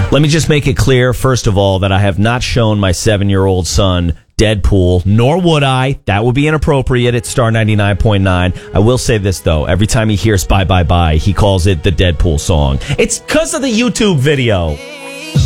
Let me just make it clear, first of all, that I have not shown my 7-year-old son Deadpool, nor would I. That would be inappropriate at Star 99.9. I will say this, though. Every time he hears Bye Bye Bye, he calls it the Deadpool song. It's because of the YouTube video.